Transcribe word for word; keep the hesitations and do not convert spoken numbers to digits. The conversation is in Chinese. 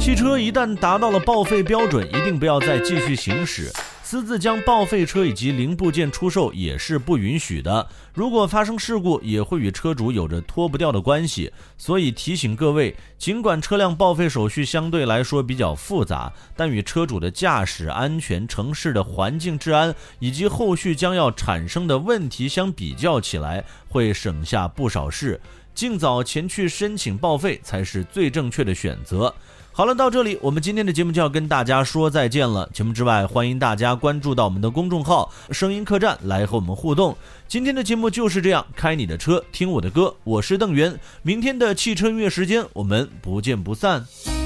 汽车一旦达到了报废标准，一定不要再继续行驶。私自将报废车以及零部件出售也是不允许的，如果发生事故也会与车主有着脱不掉的关系。所以提醒各位，尽管车辆报废手续相对来说比较复杂，但与车主的驾驶安全、城市的环境治安以及后续将要产生的问题相比较起来，会省下不少事。尽早前去申请报废才是最正确的选择。好了，到这里我们今天的节目就要跟大家说再见了。节目之外，欢迎大家关注到我们的公众号声音客栈来和我们互动。今天的节目就是这样，开你的车，听我的歌，我是邓源。明天的汽车音乐时间，我们不见不散。